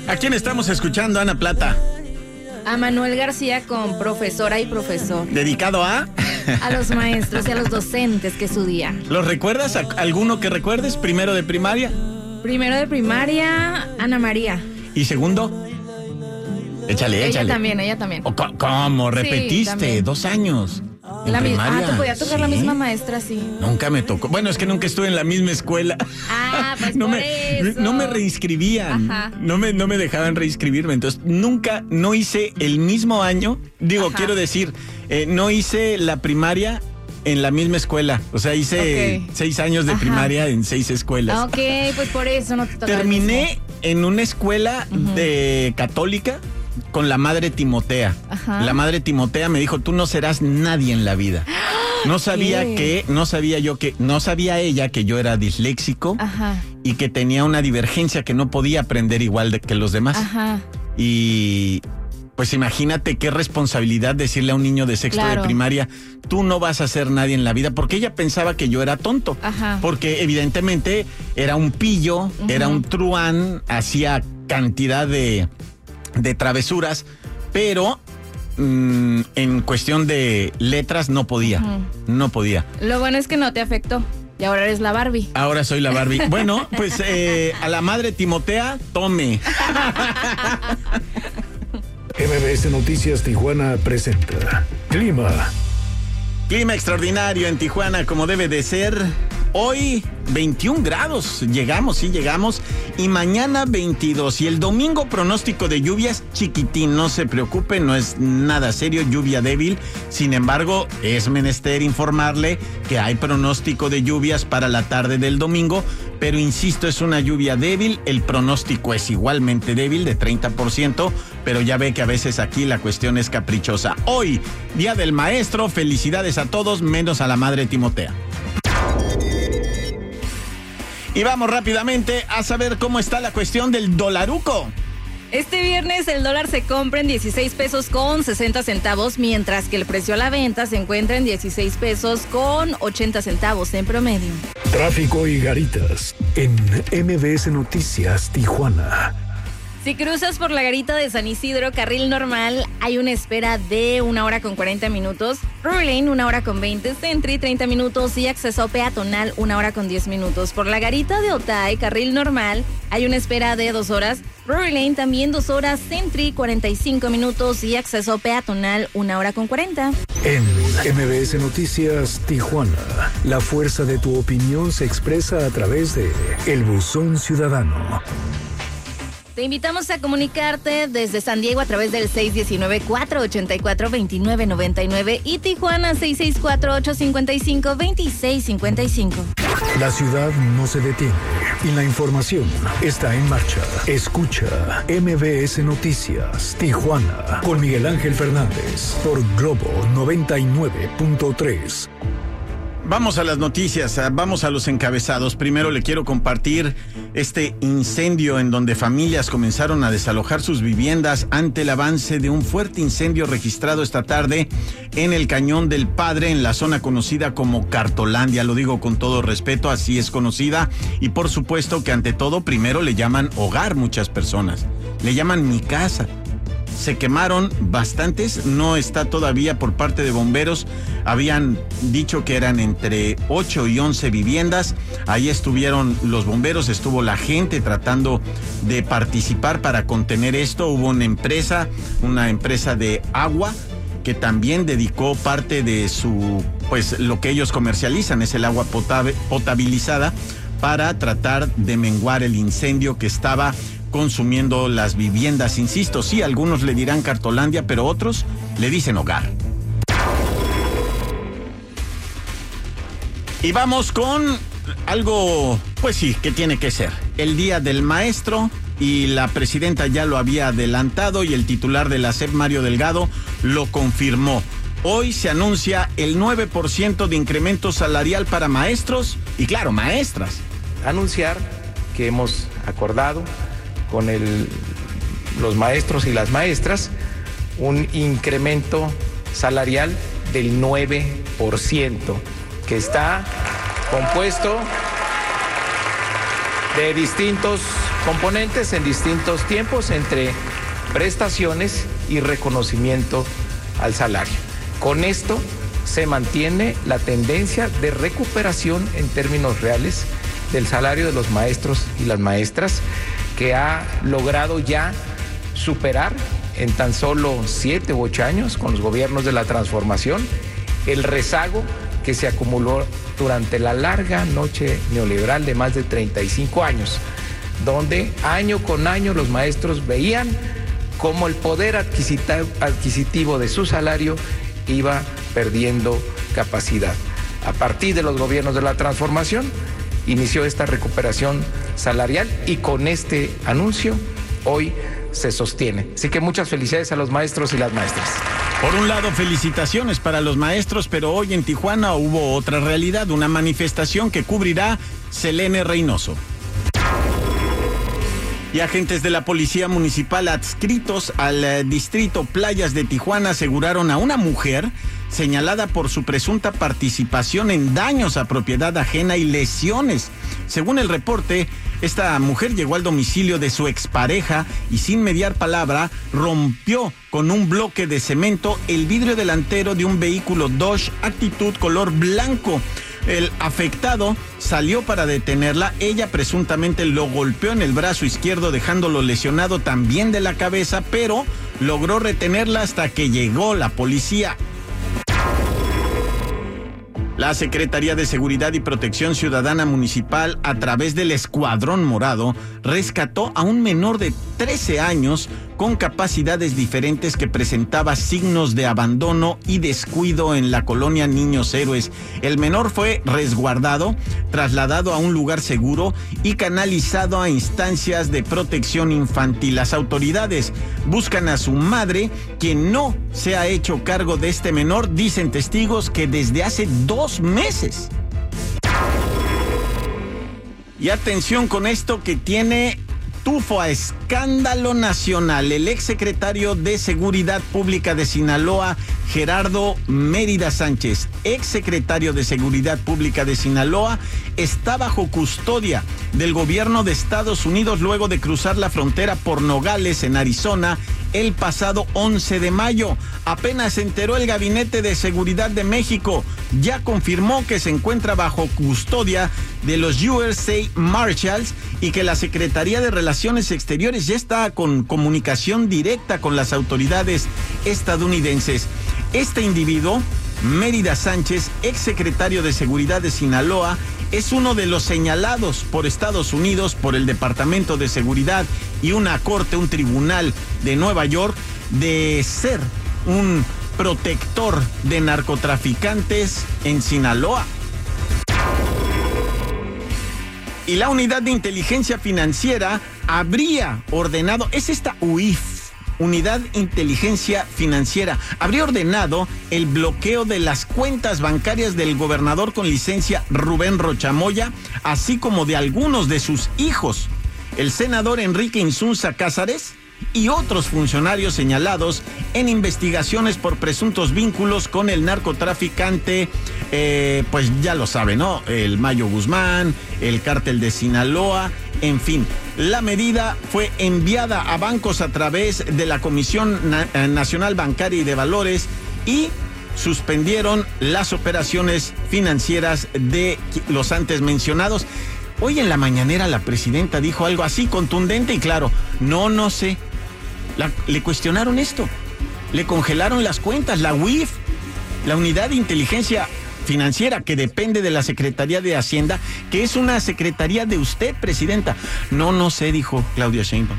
¿A quién estamos escuchando, Ana Plata? A Manuel García con Profesora y Profesor. ¿Dedicado a? A los maestros y a los docentes, que es su día. ¿Los recuerdas? ¿Alguno que recuerdes? ¿Primero de primaria? Primero de primaria, Ana María. ¿Y segundo? Échale. Ella también. ¿Cómo? ¿Repetiste? también. 2 años. En ¿Te primaria. podía tocar la misma maestra? Sí. Nunca me tocó. Bueno, es que nunca estuve en la misma escuela. Pues no por me, eso. no me reinscribían. Ajá. No me dejaban reinscribirme. Entonces, no hice el mismo año. Quiero decir, no hice la primaria en la misma escuela. O sea, hice 6 años de primaria en 6 escuelas. Ok, pues por eso no te tocó. Terminé en una escuela de católica con la madre Timotea. Ajá. La madre Timotea me dijo, tú no serás nadie en la vida. No sabía ella que yo era disléxico. Ajá. Y que tenía una divergencia que no podía aprender igual que los demás. Ajá. Y pues imagínate qué responsabilidad decirle a un niño de sexto de primaria, tú no vas a ser nadie en la vida, porque ella pensaba que yo era tonto. Ajá. Porque evidentemente era un pillo, era un truán, hacía cantidad de travesuras, pero en cuestión de letras no podía. No podía. Lo bueno es que no te afectó. Y ahora eres la Barbie. Ahora soy la Barbie. Bueno, pues a la madre Timotea, tome. MBS Noticias Tijuana presenta Clima extraordinario en Tijuana, como debe de ser. Hoy 21 grados, llegamos. Y mañana 22. Y el domingo pronóstico de lluvias chiquitín, no se preocupe, no es nada serio, lluvia débil. Sin embargo, es menester informarle que hay pronóstico de lluvias para la tarde del domingo. Pero insisto, es una lluvia débil, el pronóstico es igualmente débil, de 30%, pero ya ve que a veces aquí la cuestión es caprichosa. Hoy, Día del Maestro, felicidades a todos, menos a la madre Timotea. Y vamos rápidamente a saber cómo está la cuestión del dolaruco. Este viernes el dólar se compra en 16 pesos con 60 centavos, mientras que el precio a la venta se encuentra en 16 pesos con 80 centavos en promedio. Tráfico y garitas en MBS Noticias Tijuana. Si cruzas por la garita de San Isidro, carril normal, hay una espera de 1 hora con 40 minutos. Rural Lane, 1 hora con 20. Sentry, 30 minutos. Y acceso peatonal, 1 hora con 10 minutos. Por la garita de Otay, carril normal, hay una espera de 2 horas. Rural Lane, también 2 horas. Sentry, 45 minutos. Y acceso peatonal, 1 hora con 40. En MBS Noticias Tijuana, la fuerza de tu opinión se expresa a través de El Buzón Ciudadano. Te invitamos a comunicarte desde San Diego a través del 619-484-2999 y Tijuana 664-855-2655. La ciudad no se detiene y la información está en marcha. Escucha MBS Noticias Tijuana con Miguel Ángel Fernández por Globo 99.3. Vamos a las noticias, vamos a los encabezados. Primero le quiero compartir este incendio en donde familias comenzaron a desalojar sus viviendas ante el avance de un fuerte incendio registrado esta tarde en el Cañón del Padre, en la zona conocida como Cartolandia. Lo digo con todo respeto, así es conocida. Y por supuesto que ante todo primero le llaman hogar muchas personas. Le llaman mi casa. Se quemaron bastantes, no está todavía por parte de bomberos. Habían dicho que eran entre 8 y 11 viviendas. Ahí estuvieron los bomberos, estuvo la gente tratando de participar para contener esto. Hubo una empresa de agua que también dedicó parte de lo que ellos comercializan, es el agua potabilizada, para tratar de menguar el incendio que estaba consumiendo las viviendas. Insisto, sí, algunos le dirán Cartolandia, pero otros le dicen hogar. Y vamos con algo, pues sí, que tiene que ser. El Día del Maestro, y la presidenta ya lo había adelantado y el titular de la SEP, Mario Delgado, lo confirmó. Hoy se anuncia el 9% de incremento salarial para maestros y, claro, maestras. Anunciar que hemos acordado con los maestros y las maestras un incremento salarial del 9%, que está compuesto de distintos componentes en distintos tiempos entre prestaciones y reconocimiento al salario. Con esto se mantiene la tendencia de recuperación en términos reales del salario de los maestros y las maestras, que ha logrado ya superar en tan solo 7 u 8 años con los gobiernos de la transformación el rezago que se acumuló durante la larga noche neoliberal de más de 35 años, donde año con año los maestros veían cómo el poder adquisitivo de su salario iba perdiendo capacidad. A partir de los gobiernos de la transformación, inició esta recuperación salarial y con este anuncio hoy se sostiene. Así que muchas felicidades a los maestros y las maestras. Por un lado, felicitaciones para los maestros, pero hoy en Tijuana hubo otra realidad, una manifestación que cubrirá Selene Reynoso. Y agentes de la Policía Municipal adscritos al distrito Playas de Tijuana aseguraron a una mujer señalada por su presunta participación en daños a propiedad ajena y lesiones. Según el reporte, esta mujer llegó al domicilio de su expareja y sin mediar palabra rompió con un bloque de cemento el vidrio delantero de un vehículo Dodge Actitud color blanco. El afectado salió para detenerla. Ella presuntamente lo golpeó en el brazo izquierdo, dejándolo lesionado también de la cabeza, pero logró retenerla hasta que llegó la policía. La Secretaría de Seguridad y Protección Ciudadana Municipal, a través del Escuadrón Morado, rescató a un menor de 13 años con capacidades diferentes que presentaba signos de abandono y descuido en la colonia Niños Héroes. El menor fue resguardado, trasladado a un lugar seguro y canalizado a instancias de protección infantil. Las autoridades buscan a su madre, quien no se ha hecho cargo de este menor, dicen testigos, que desde hace 2 meses. Y atención con esto que tiene tufo a escándalo nacional. El exsecretario de Seguridad Pública de Sinaloa, Gerardo Mérida Sánchez, exsecretario de Seguridad Pública de Sinaloa, está bajo custodia del gobierno de Estados Unidos luego de cruzar la frontera por Nogales, en Arizona, el pasado 11 de mayo. Apenas se enteró el Gabinete de Seguridad de México. Ya confirmó que se encuentra bajo custodia de los USA Marshals y que la Secretaría de Relaciones Exteriores ya está con comunicación directa con las autoridades estadounidenses. Este individuo, Mérida Sánchez, exsecretario de Seguridad de Sinaloa, es uno de los señalados por Estados Unidos, por el Departamento de Seguridad y una corte, un tribunal de Nueva York, de ser un protector de narcotraficantes en Sinaloa. Y la Unidad de Inteligencia Financiera habría ordenado, es esta UIF, Unidad Inteligencia Financiera, habría ordenado el bloqueo de las cuentas bancarias del gobernador con licencia Rubén Rocha Moya, así como de algunos de sus hijos, el senador Enrique Insunza Cázares y otros funcionarios señalados en investigaciones por presuntos vínculos con el narcotraficante, pues ya lo saben, ¿no? El Mayo Guzmán, el cártel de Sinaloa, en fin. La medida fue enviada a bancos a través de la Comisión Nacional Bancaria y de Valores y suspendieron las operaciones financieras de los antes mencionados. Hoy en la mañanera la presidenta dijo algo así contundente y claro, no sé. Le cuestionaron esto, le congelaron las cuentas, la UIF, la Unidad de Inteligencia Financiera, que depende de la Secretaría de Hacienda, que es una secretaría de usted, presidenta. No sé, dijo Claudia Sheinbaum.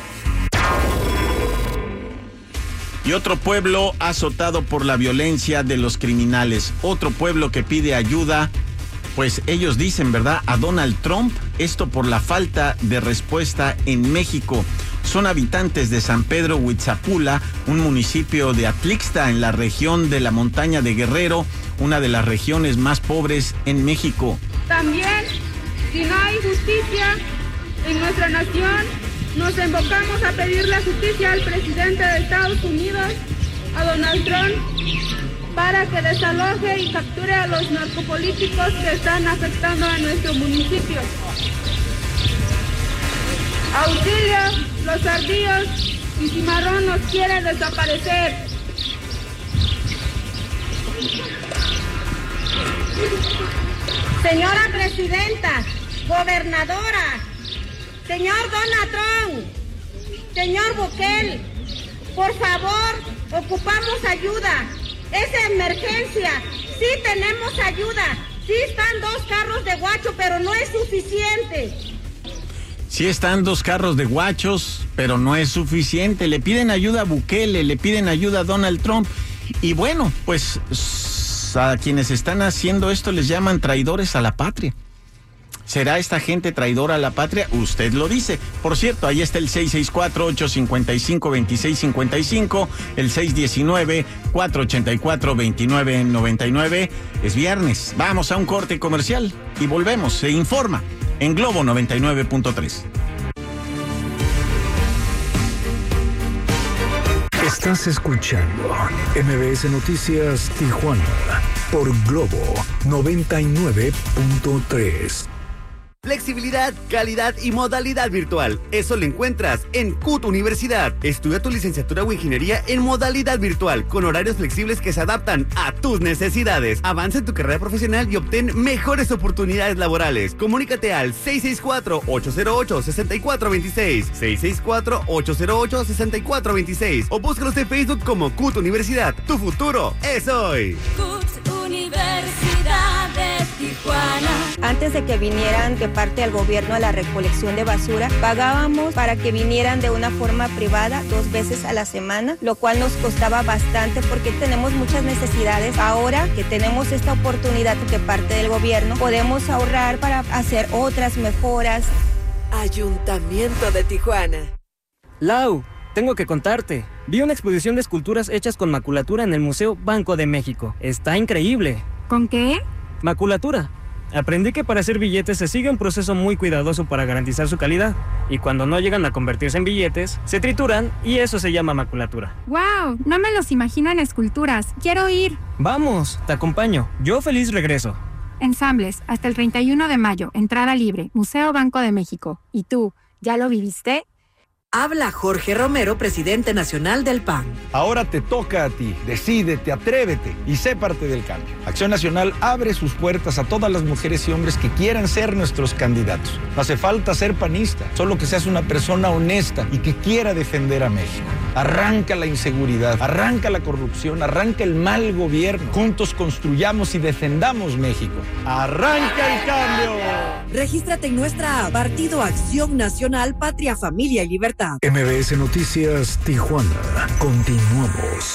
Y otro pueblo azotado por la violencia de los criminales, otro pueblo que pide ayuda, pues ellos dicen, ¿verdad?, a Donald Trump, esto por la falta de respuesta en México. Son habitantes de San Pedro Huitzapula, un municipio de Atlixta en la región de la montaña de Guerrero, una de las regiones más pobres en México. También, si no hay justicia en nuestra nación, nos invocamos a pedir la justicia al presidente de Estados Unidos, a Donald Trump, para que desaloje y capture a los narcopolíticos que están afectando a nuestro municipio. Auxilio, los ardillos y Cimarrón nos quiere desaparecer. Señora Presidenta, Gobernadora, señor Donald Trump, señor Bukele, por favor, ocupamos ayuda. Es emergencia, sí tenemos ayuda, sí están 2 carros de guacho, pero no es suficiente. Sí están 2 carros de guachos, pero no es suficiente. Le piden ayuda a Bukele, le piden ayuda a Donald Trump. Y bueno, pues a quienes están haciendo esto les llaman traidores a la patria. ¿Será esta gente traidora a la patria? Usted lo dice. Por cierto, ahí está el 664-855-2655, el 619-484-2999. Es viernes. Vamos a un corte comercial y volvemos. Se informa en Globo 99.3. Estás escuchando MBS Noticias Tijuana por Globo 99.3. Flexibilidad, calidad y modalidad virtual. Eso lo encuentras en CUT Universidad. Estudia tu licenciatura o ingeniería en modalidad virtual, con horarios flexibles que se adaptan a tus necesidades. Avanza en tu carrera profesional y obtén mejores oportunidades laborales. Comunícate al 664-808-6426, 664-808-6426 o búscalos en Facebook como CUT Universidad. Tu futuro es hoy. CUT Universidad de Tijuana. Antes de que vinieran de parte del gobierno a la recolección de basura, pagábamos para que vinieran de una forma privada 2 veces a la semana, lo cual nos costaba bastante porque tenemos muchas necesidades. Ahora que tenemos esta oportunidad de parte del gobierno, podemos ahorrar para hacer otras mejoras. Ayuntamiento de Tijuana. Lau, tengo que contarte. Vi una exposición de esculturas hechas con maculatura en el Museo Banco de México. Está increíble. ¿Con qué? Maculatura. Aprendí que para hacer billetes se sigue un proceso muy cuidadoso para garantizar su calidad. Y cuando no llegan a convertirse en billetes, se trituran y eso se llama maculatura. ¡Wow! No me los imagino en esculturas. ¡Quiero ir! Vamos, te acompaño. Yo feliz regreso. Ensambles, hasta el 31 de mayo. Entrada libre. Museo Banco de México. ¿Y tú, ya lo viviste? Habla Jorge Romero, presidente nacional del PAN. Ahora te toca a ti. Decídete, atrévete y sé parte del cambio. Acción Nacional abre sus puertas a todas las mujeres y hombres que quieran ser nuestros candidatos. No hace falta ser panista, solo que seas una persona honesta y que quiera defender a México. Arranca la inseguridad, arranca la corrupción, arranca el mal gobierno. Juntos construyamos y defendamos México. ¡Arranca el cambio! Regístrate en nuestra app Partido Acción Nacional, Patria, Familia y Libertad. MBS Noticias Tijuana. Continuamos.